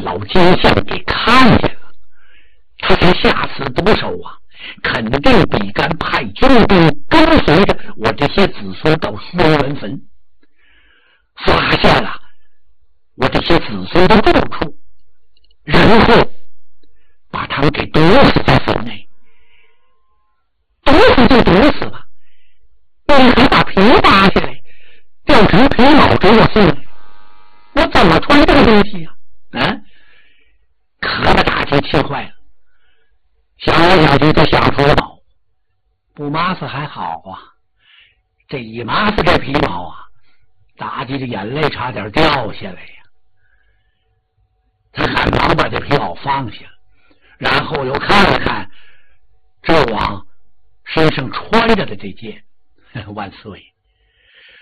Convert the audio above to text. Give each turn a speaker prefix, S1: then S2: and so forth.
S1: 老奸相给看见了，他才下此毒手啊！肯定比干派军兵跟随着我这些子孙到轩辕坟，发现了我这些子孙的住处，然后把他们给毒死在坟内。毒死就毒死吧，你还把皮扒下来掉成皮毛给我送来，我怎么穿这个东西啊？可把大姐气坏了，想来想去就想出了毛，不麻死还好啊，这一麻死这皮毛啊，大姐的眼泪差点掉下来呀。他赶忙把这皮袄放下，然后又看了看纣王身上穿着的这件，万岁，